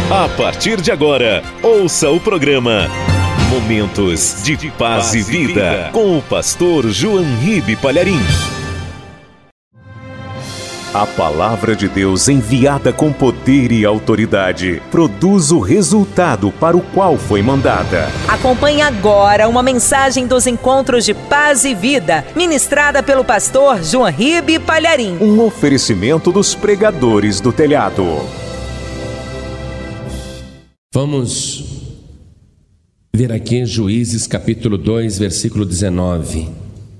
A partir de agora, ouça o programa Momentos de Paz e Vida, com o pastor João Ribe Palharim. A palavra de Deus, enviada com poder e autoridade, produz o resultado para o qual foi mandada. Acompanhe agora uma mensagem dos Encontros de Paz e Vida, ministrada pelo pastor João Ribe Palharim. Um oferecimento dos pregadores do telhado. Vamos ver aqui Juízes capítulo 2, versículo 19.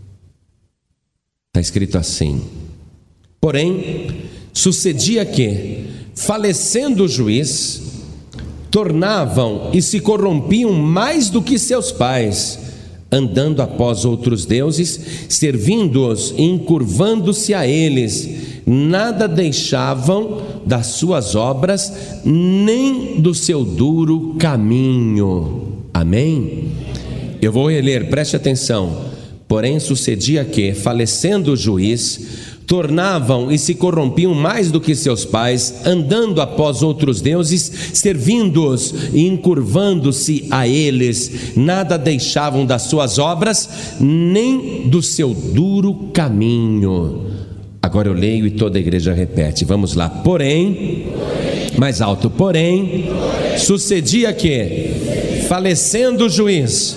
Está escrito assim: porém, sucedia que, falecendo o juiz, tornavam e se corrompiam mais do que seus pais, andando após outros deuses, servindo-os e encurvando-se a eles, nada deixavam das suas obras, nem do seu duro caminho. Amém? Eu vou reler, preste atenção. Porém, sucedia que, falecendo o juiz, tornavam e se corrompiam mais do que seus pais, andando após outros deuses, servindo-os e encurvando-se a eles, nada deixavam das suas obras, nem do seu duro caminho. Agora eu leio e toda a igreja repete, vamos lá. Porém, mais alto, porém, sucedia que, falecendo o juiz,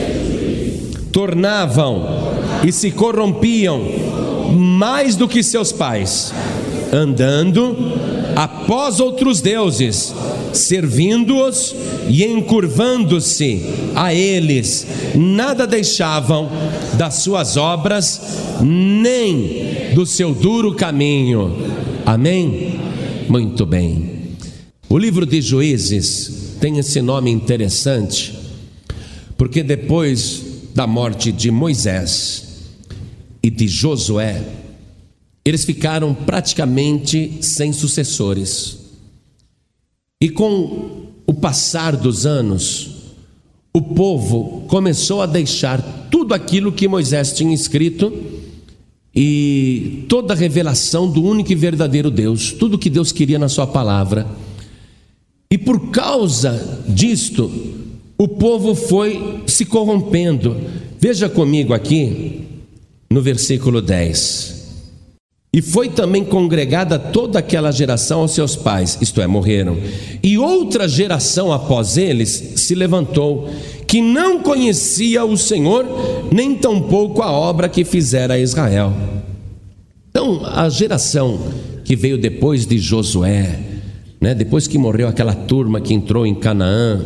tornavam e se corrompiam mais do que seus pais, andando após outros deuses, servindo-os e encurvando-se a eles, nada deixavam das suas obras, nem do seu duro caminho. Amém? Muito bem. O livro de Juízes tem esse nome interessante, porque depois da morte de Moisés e de Josué, eles ficaram praticamente sem sucessores. E com o passar dos anos, o povo começou a deixar tudo aquilo que Moisés tinha escrito e toda a revelação do único e verdadeiro Deus, tudo que Deus queria na sua palavra. E por causa disto, o povo foi se corrompendo. Veja comigo aqui no versículo 10: e foi também congregada toda aquela geração aos seus pais, isto é, morreram, e outra geração após eles se levantou, que não conhecia o Senhor, nem tampouco a obra que fizera a Israel. Então, a geração que veio depois de Josué, depois que morreu aquela turma que entrou em Canaã,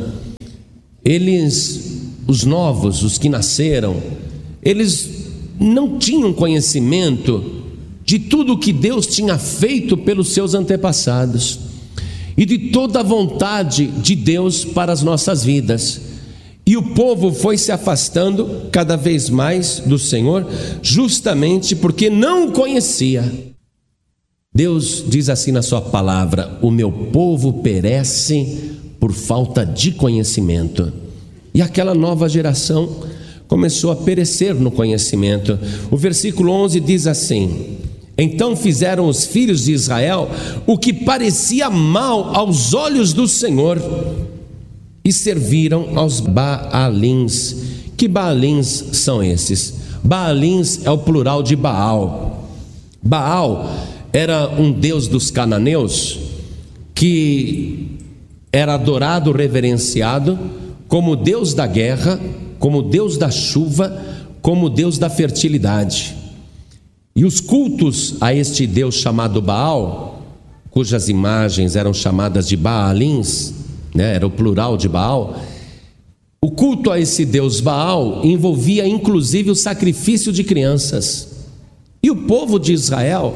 eles, os novos, os que nasceram, eles não tinham conhecimento de tudo o que Deus tinha feito pelos seus antepassados e de toda a vontade de Deus para as nossas vidas. E o povo foi se afastando cada vez mais do Senhor, justamente porque não o conhecia. Deus diz assim na sua palavra: o meu povo perece por falta de conhecimento. E aquela nova geração começou a perecer no conhecimento. O versículo 11 diz assim: então fizeram os filhos de Israel o que parecia mal aos olhos do Senhor, e serviram aos Baalins. Que Baalins são esses? Baalins é o plural de Baal. Baal era um deus dos cananeus que era adorado, reverenciado como Deus da guerra, como Deus da chuva, como Deus da fertilidade. E os cultos a este Deus chamado Baal, cujas imagens eram chamadas de Baalins, era o plural de Baal, o culto a esse Deus Baal envolvia inclusive o sacrifício de crianças. E o povo de Israel,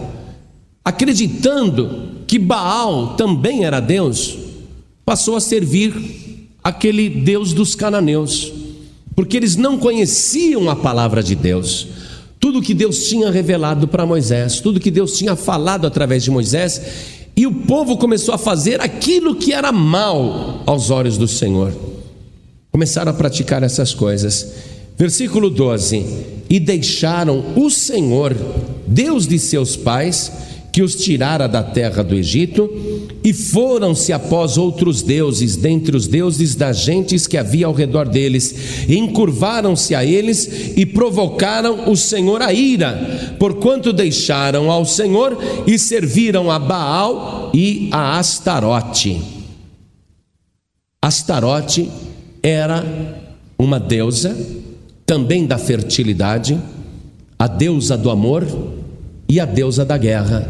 acreditando que Baal também era Deus, passou a servir aquele Deus dos cananeus, porque eles não conheciam a palavra de Deus. Tudo que Deus tinha revelado para Moisés, tudo que Deus tinha falado através de Moisés, e o povo começou a fazer aquilo que era mal aos olhos do Senhor. Começaram a praticar essas coisas. Versículo 12: e deixaram o Senhor, Deus de seus pais, que os tirara da terra do Egito, e foram-se após outros deuses, dentre os deuses das gentes que havia ao redor deles, e encurvaram-se a eles e provocaram o Senhor a ira, porquanto deixaram ao Senhor e serviram a Baal e a Astarote. Astarote era uma deusa também da fertilidade, a deusa do amor e a deusa da guerra.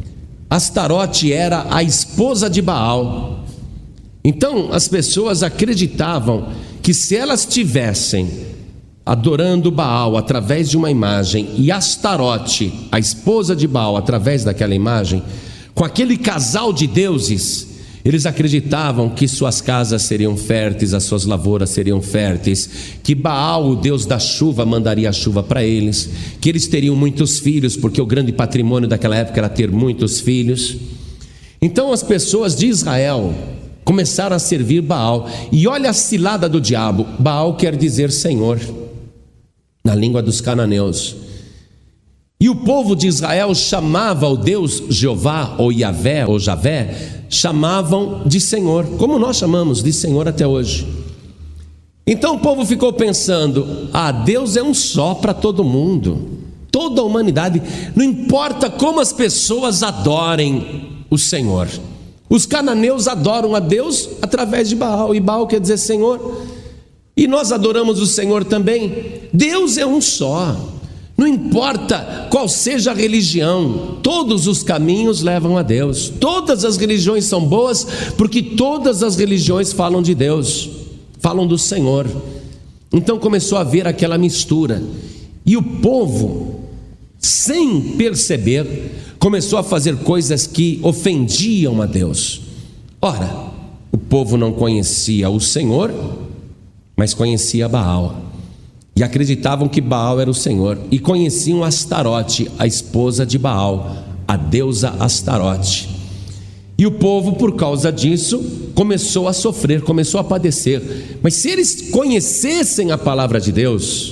Astarote era a esposa de Baal. Então as pessoas acreditavam que se elas estivessem adorando Baal através de uma imagem e Astarote, a esposa de Baal, através daquela imagem, com aquele casal de deuses, eles acreditavam que suas casas seriam férteis, as suas lavouras seriam férteis, que Baal, o deus da chuva, mandaria a chuva para eles, que eles teriam muitos filhos, porque o grande patrimônio daquela época era ter muitos filhos. Então as pessoas de Israel começaram a servir Baal, e olha a cilada do diabo. Baal quer dizer Senhor, na língua dos cananeus. E o povo de Israel chamava o Deus Jeová, ou Yahvé, ou Javé, chamavam de Senhor, como nós chamamos de Senhor até hoje. Então o povo ficou pensando: Deus é um só para todo mundo, toda a humanidade, não importa como as pessoas adorem o Senhor. Os cananeus adoram a Deus através de Baal, e Baal quer dizer Senhor, e nós adoramos o Senhor também. Deus é um só. Não importa qual seja a religião, todos os caminhos levam a Deus. Todas as religiões são boas, porque todas as religiões falam de Deus, falam do Senhor. Então começou a haver aquela mistura, e o povo, sem perceber, começou a fazer coisas que ofendiam a Deus. Ora, o povo não conhecia o Senhor, mas conhecia Baal, e acreditavam que Baal era o Senhor, e conheciam Astarote, a esposa de Baal, a deusa Astarote. E o povo, por causa disso, começou a sofrer, começou a padecer. Mas se eles conhecessem a palavra de Deus,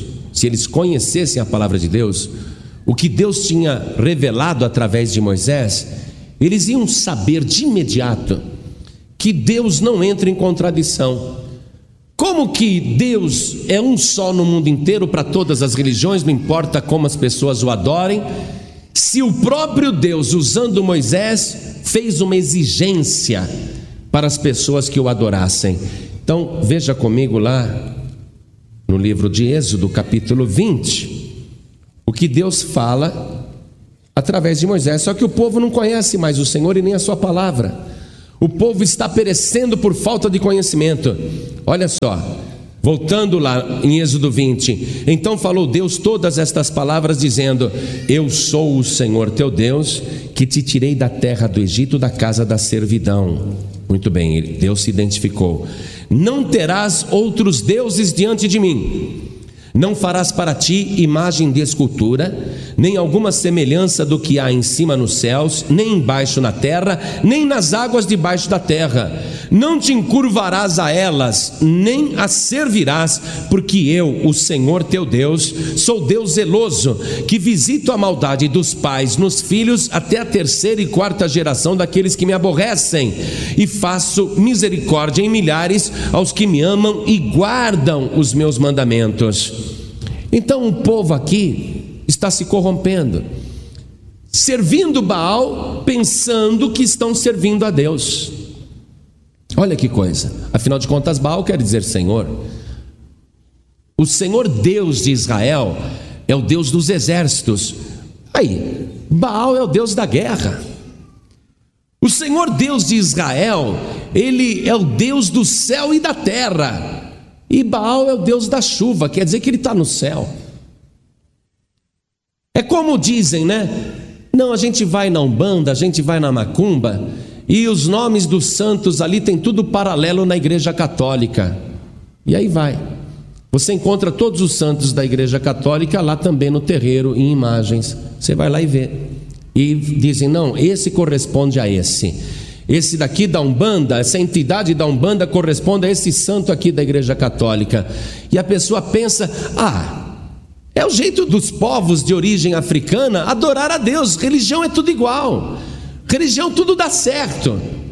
o que Deus tinha revelado através de Moisés, eles iam saber de imediato que Deus não entra em contradição. Como que Deus é um só no mundo inteiro para todas as religiões, não importa como as pessoas o adorem, se o próprio Deus, usando Moisés, fez uma exigência para as pessoas que o adorassem? Então veja comigo lá no livro de Êxodo, capítulo 20, o que Deus fala através de Moisés. Só que o povo não conhece mais o Senhor e nem a sua palavra. O povo está perecendo por falta de conhecimento. Olha só, voltando lá em Êxodo 20: então falou Deus todas estas palavras, dizendo: eu sou o Senhor teu Deus, que te tirei da terra do Egito, da casa da servidão. Muito bem, Deus se identificou. Não terás outros deuses diante de mim. Não farás para ti imagem de escultura, nem alguma semelhança do que há em cima nos céus, nem embaixo na terra, nem nas águas debaixo da terra. Não te encurvarás a elas, nem as servirás, porque eu, o Senhor teu Deus, sou Deus zeloso, que visito a maldade dos pais nos filhos até a 3ª e 4ª geração daqueles que me aborrecem, e faço misericórdia em milhares aos que me amam e guardam os meus mandamentos. Então o povo aqui está se corrompendo, servindo Baal, pensando que estão servindo a Deus. Olha que coisa, afinal de contas Baal quer dizer Senhor. O Senhor Deus de Israel é o Deus dos exércitos. Aí, Baal é o Deus da guerra. O Senhor Deus de Israel, Ele é o Deus do céu e da terra. E Baal é o Deus da chuva, quer dizer que ele está no céu. É como dizem, né? Não, a gente vai na Umbanda, a gente vai na Macumba, e os nomes dos santos ali tem tudo paralelo na Igreja Católica. E aí vai. Você encontra todos os santos da Igreja Católica lá também no terreiro, em imagens. Você vai lá e vê. E dizem, não, esse corresponde a esse. Esse daqui da Umbanda, essa entidade da Umbanda corresponde a esse santo aqui da Igreja Católica. E a pessoa pensa, é o jeito dos povos de origem africana adorar a Deus. Religião é tudo igual, religião tudo dá certo.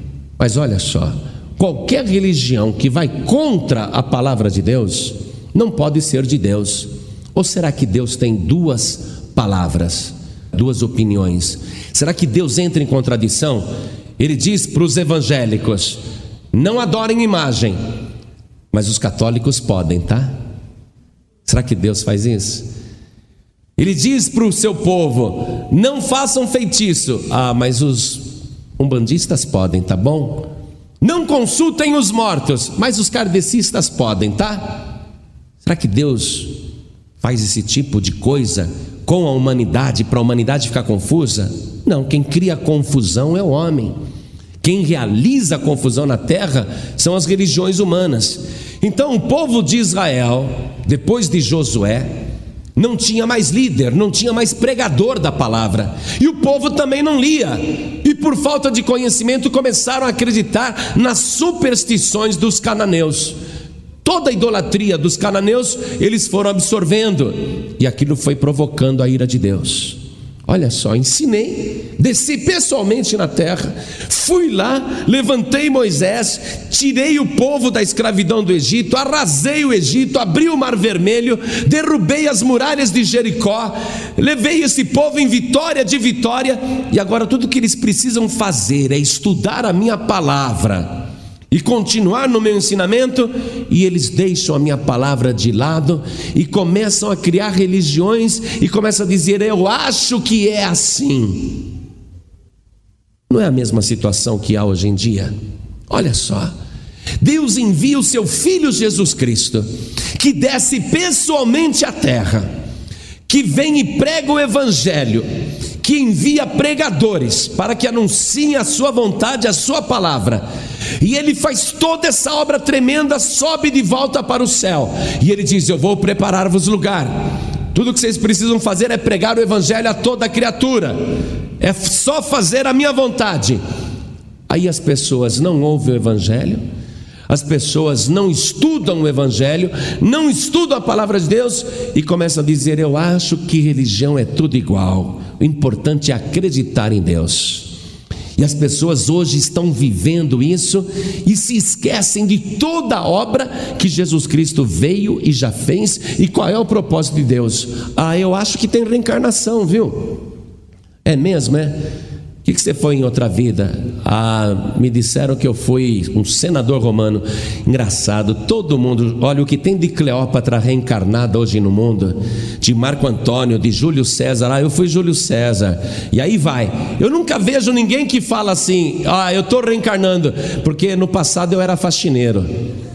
Mas olha só, qualquer religião que vai contra a palavra de Deus não pode ser de Deus. Ou será que Deus tem duas palavras, duas opiniões? Será que Deus entra em contradição? Ele diz para os evangélicos: não adorem imagem, mas os católicos podem, tá? Será que Deus faz isso? Ele diz para o seu povo: não façam feitiço, mas os umbandistas podem, tá bom? Não consultem os mortos, mas os kardecistas podem, tá? Será que Deus faz esse tipo de coisa com a humanidade, para a humanidade ficar confusa? Não, quem cria confusão é o homem. Quem realiza a confusão na terra são as religiões humanas. Então o povo de Israel, depois de Josué, não tinha mais líder, não tinha mais pregador da palavra, e o povo também não lia, e por falta de conhecimento começaram a acreditar nas superstições dos cananeus. Toda a idolatria dos cananeus eles foram absorvendo, e aquilo foi provocando a ira de Deus. Olha só, ensinei, desci pessoalmente na terra, fui lá, levantei Moisés, tirei o povo da escravidão do Egito, arrasei o Egito, abri o Mar Vermelho, derrubei as muralhas de Jericó, levei esse povo em vitória de vitória, e agora tudo que eles precisam fazer é estudar a minha palavra e continuar no meu ensinamento, e eles deixam a minha palavra de lado e começam a criar religiões e começam a dizer: eu acho que é assim. Não é a mesma situação que há hoje em dia? Olha só, Deus envia o seu Filho Jesus Cristo, que desce pessoalmente à terra, que vem e prega o Evangelho, que envia pregadores para que anunciem a sua vontade, a sua palavra, e ele faz toda essa obra tremenda, sobe de volta para o céu, e ele diz: eu vou preparar-vos lugar, tudo que vocês precisam fazer é pregar o Evangelho a toda criatura, é só fazer a minha vontade. Aí as pessoas não ouvem o Evangelho, as pessoas não estudam o Evangelho, não estudam a palavra de Deus, e começam a dizer: eu acho que religião é tudo igual, o importante é acreditar em Deus. E as pessoas hoje estão vivendo isso e se esquecem de toda a obra que Jesus Cristo veio e já fez. E qual é o propósito de Deus? Eu acho que tem reencarnação, viu? É mesmo, é? O que você foi em outra vida? Me disseram que eu fui um senador romano. Engraçado, todo mundo, olha o que tem de Cleópatra reencarnada hoje no mundo, de Marco Antônio, de Júlio César. Eu fui Júlio César, e aí vai. Eu nunca vejo ninguém que fala assim: eu estou reencarnando, porque no passado eu era faxineiro,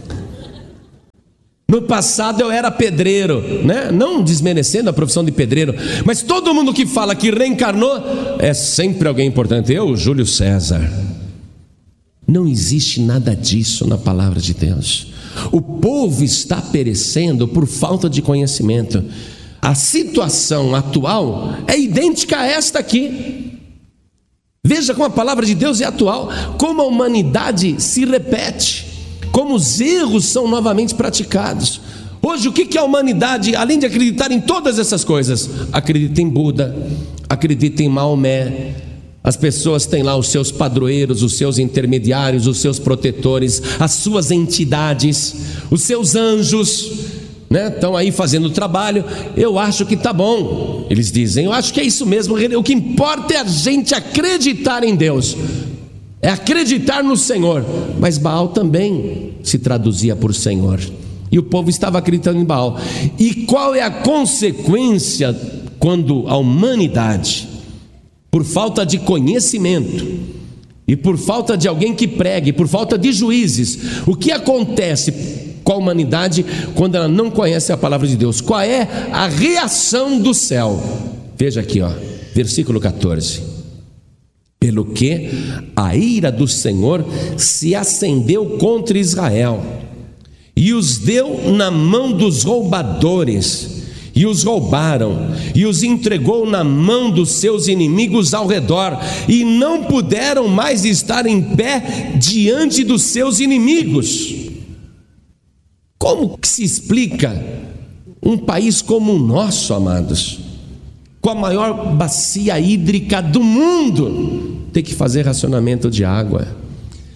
no passado eu era pedreiro, né? Não desmerecendo a profissão de pedreiro, mas todo mundo que fala que reencarnou é sempre alguém importante. Eu, Júlio César. Não existe nada disso na palavra de Deus. O povo está perecendo por falta de conhecimento. A situação atual é idêntica a esta aqui. Veja como a palavra de Deus é atual, como a humanidade se repete, como os erros são novamente praticados. Hoje o que a humanidade, além de acreditar em todas essas coisas, acredita em Buda, acredita em Maomé. As pessoas têm lá os seus padroeiros, os seus intermediários, os seus protetores, as suas entidades, os seus anjos, né? Estão aí fazendo o trabalho. Eu acho que está bom, eles dizem, eu acho que é isso mesmo. O que importa é a gente acreditar em Deus, é acreditar no Senhor. Mas Baal também se traduzia por Senhor, e o povo estava acreditando em Baal. E qual é a consequência quando a humanidade, por falta de conhecimento e por falta de alguém que pregue, por falta de juízes, o que acontece com a humanidade quando ela não conhece a palavra de Deus? Qual é a reação do céu? Veja aqui, versículo 14: pelo que a ira do Senhor se acendeu contra Israel, e os deu na mão dos roubadores, e os roubaram, e os entregou na mão dos seus inimigos ao redor, e não puderam mais estar em pé diante dos seus inimigos. Como que se explica um país como o nosso, amados, com a maior bacia hídrica do mundo, ter que fazer racionamento de água?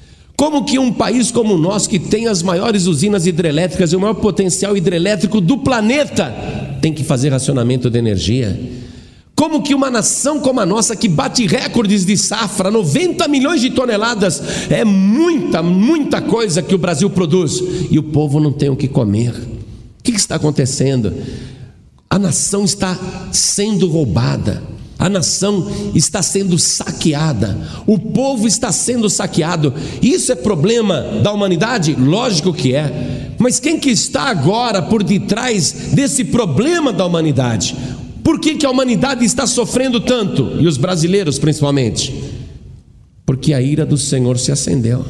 Como que um país como o nosso, que tem as maiores usinas hidrelétricas e o maior potencial hidrelétrico do planeta, tem que fazer racionamento de energia? Como que uma nação como a nossa, que bate recordes de safra, 90 milhões de toneladas, é muita coisa que o Brasil produz, e o povo não tem o que comer? O que está acontecendo? A nação está sendo roubada, a nação está sendo saqueada, o povo está sendo saqueado. Isso é problema da humanidade? Lógico que é. Mas quem que está agora por detrás desse problema da humanidade? Por que a humanidade está sofrendo tanto? E os brasileiros principalmente? Porque a ira do Senhor se acendeu.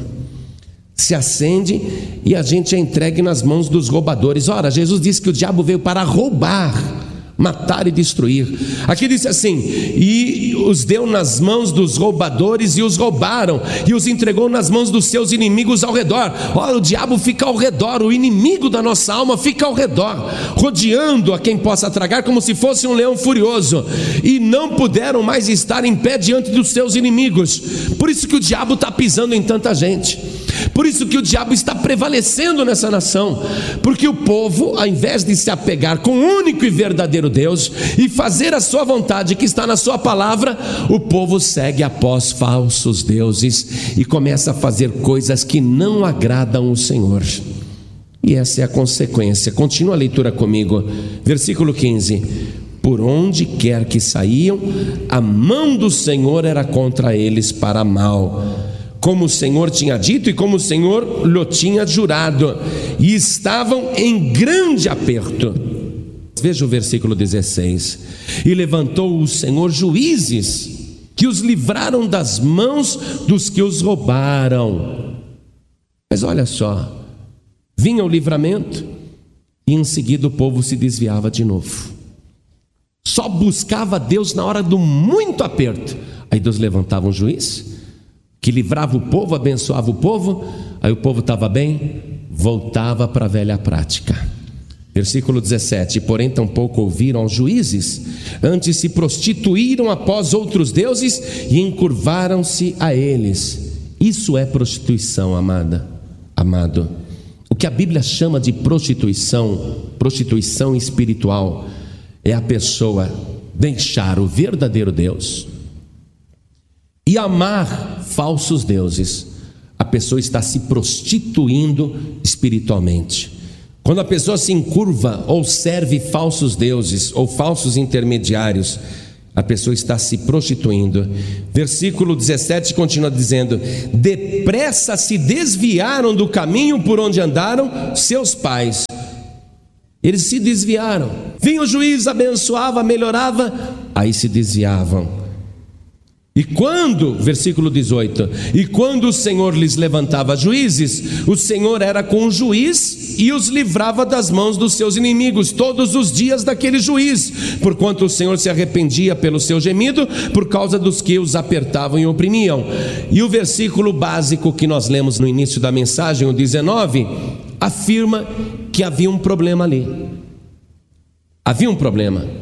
Se acende e a gente é entregue nas mãos dos roubadores. Ora, Jesus disse que o diabo veio para roubar, matar e destruir. Aqui disse assim: e os deu nas mãos dos roubadores, e os roubaram, e os entregou nas mãos dos seus inimigos ao redor. Ora, o diabo fica ao redor, o inimigo da nossa alma fica ao redor, rodeando a quem possa tragar, como se fosse um leão furioso, e não puderam mais estar em pé diante dos seus inimigos. Por isso que o diabo está pisando em tanta gente, por isso que o diabo está prevalecendo nessa nação, porque o povo, ao invés de se apegar com o único e verdadeiro Deus e fazer a sua vontade que está na sua palavra, o povo segue após falsos deuses e começa a fazer coisas que não agradam o Senhor. E essa é a consequência. Continua a leitura comigo, versículo 15: por onde quer que saíam, a mão do Senhor era contra eles para mal, como o Senhor tinha dito e como o Senhor lhe tinha jurado, e estavam em grande aperto. Veja o versículo 16: e levantou o Senhor juízes que os livraram das mãos dos que os roubaram. Mas olha só, vinha o livramento e em seguida o povo se desviava de novo, só buscava Deus na hora do muito aperto. Aí Deus levantava um juiz que livrava o povo, abençoava o povo, aí o povo estava bem, voltava para a velha prática. Versículo 17: porém tampouco ouviram aos juízes, antes se prostituíram após outros deuses e encurvaram-se a eles. Isso é prostituição, amado. O que a Bíblia chama de prostituição espiritual, é a pessoa deixar o verdadeiro Deus e amar falsos deuses. A pessoa está se prostituindo espiritualmente. Quando a pessoa se encurva ou serve falsos deuses ou falsos intermediários, a pessoa está se prostituindo. Versículo 17 continua dizendo: depressa se desviaram do caminho por onde andaram seus pais. Eles se desviaram. Vinha o juiz, abençoava, melhorava, aí se desviavam. E quando, versículo 18, e quando o Senhor lhes levantava juízes, o Senhor era com o juiz e os livrava das mãos dos seus inimigos todos os dias daquele juiz, porquanto o Senhor se arrependia pelo seu gemido, por causa dos que os apertavam e oprimiam. E o versículo básico que nós lemos no início da mensagem, o 19, afirma que havia um problema ali. Havia um problema.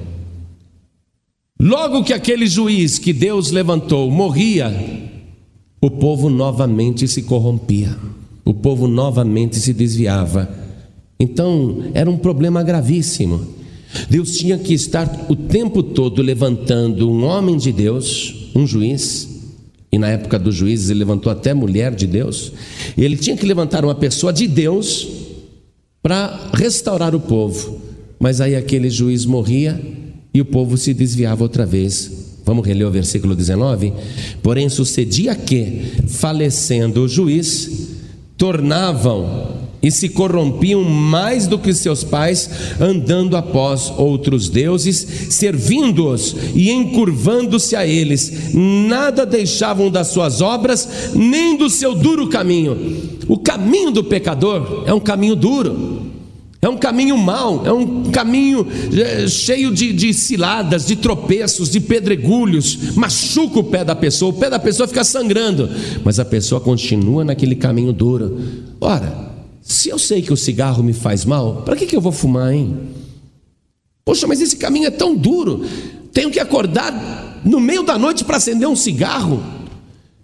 Logo que aquele juiz que Deus levantou morria, o povo novamente se corrompia, o povo novamente se desviava. Então era um problema gravíssimo. Deus tinha que estar o tempo todo levantando um homem de Deus, um juiz, e na época dos juízes ele levantou até mulher de Deus. Ele tinha que levantar uma pessoa de Deus para restaurar o povo, mas aí aquele juiz morria e o povo se desviava outra vez. Vamos reler o versículo 19? Porém sucedia que, falecendo o juiz, tornavam e se corrompiam mais do que seus pais, andando após outros deuses, servindo-os e encurvando-se a eles. Nada deixavam das suas obras, nem do seu duro caminho. O caminho do pecador é um caminho duro, é um caminho mau, é um caminho cheio de ciladas, de tropeços, de pedregulhos. Machuca o pé da pessoa fica sangrando, mas a pessoa continua naquele caminho duro. Ora, se eu sei que o cigarro me faz mal, para que eu vou fumar, hein? Poxa, mas esse caminho é tão duro, tenho que acordar no meio da noite para acender um cigarro.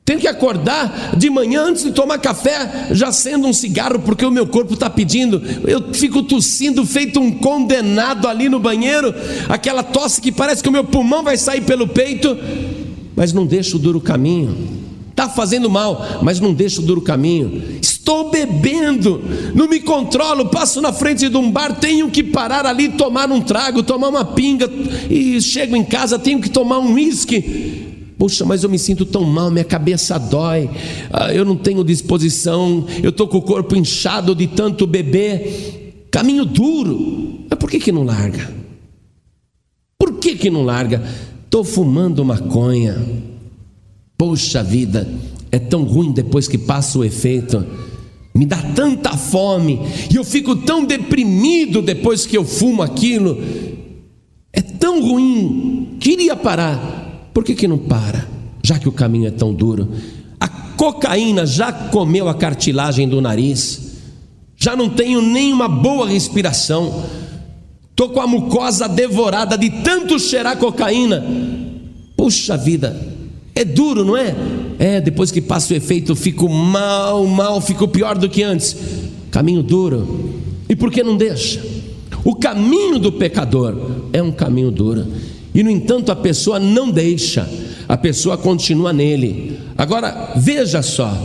Tenho que acordar de manhã antes de tomar café, já acendo um cigarro porque o meu corpo está pedindo. Eu fico tossindo feito um condenado ali no banheiro, aquela tosse que parece que o meu pulmão vai sair pelo peito, mas não deixo o duro caminho. Está fazendo mal, mas não deixo o duro caminho. Estou bebendo, não me controlo, passo na frente de um bar, tenho que parar ali, tomar um trago, tomar uma pinga, e chego em casa, tenho que tomar um uísque. Poxa, mas eu me sinto tão mal, minha cabeça dói, eu não tenho disposição, eu estou com o corpo inchado de tanto beber. Caminho duro. Mas por que não larga? Por que não larga? Estou fumando maconha. Poxa vida, é tão ruim depois que passa o efeito. Me dá tanta fome, e eu fico tão deprimido depois que eu fumo aquilo. É tão ruim, queria parar. Por que não para? Já que o caminho é tão duro. A cocaína já comeu a cartilagem do nariz, já não tenho nem uma boa respiração, estou com a mucosa devorada de tanto cheirar cocaína. Puxa vida, é duro, não é? Depois que passa o efeito, fico mal, fico pior do que antes. Caminho duro. E por que não deixa? O caminho do pecador é um caminho duro, e no entanto a pessoa não deixa, a pessoa continua nele. Agora veja só,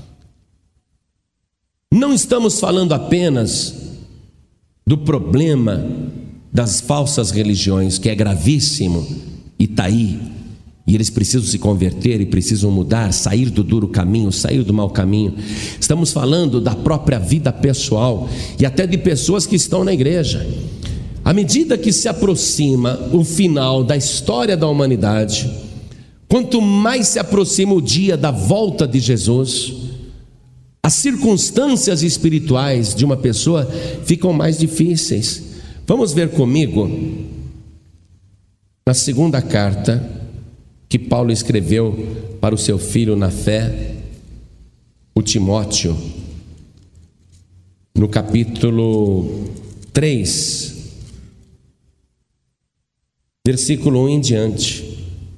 não estamos falando apenas do problema das falsas religiões, que é gravíssimo e está aí, e eles precisam se converter e precisam mudar, sair do duro caminho, sair do mau caminho. Estamos falando da própria vida pessoal e até de pessoas que estão na igreja. À medida que se aproxima o final da história da humanidade, quanto mais se aproxima o dia da volta de Jesus, as circunstâncias espirituais de uma pessoa ficam mais difíceis. Vamos ver comigo na segunda carta que Paulo escreveu para o seu filho na fé, o Timóteo, no capítulo 3, versículo 1 em diante.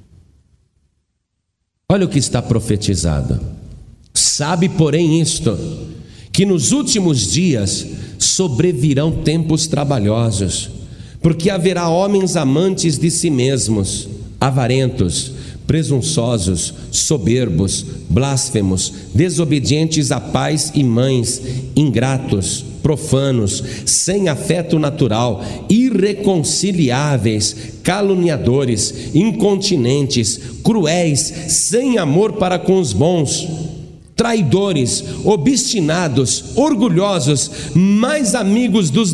Olha o que está profetizado: sabe, porém, isto, que nos últimos dias sobrevirão tempos trabalhosos, porque haverá homens amantes de si mesmos, avarentos, presunçosos, soberbos, blasfemos, desobedientes a pais e mães, ingratos, profanos, sem afeto natural, irreconciliáveis, caluniadores, incontinentes, cruéis, sem amor para com os bons, traidores, obstinados, orgulhosos, mais amigos dos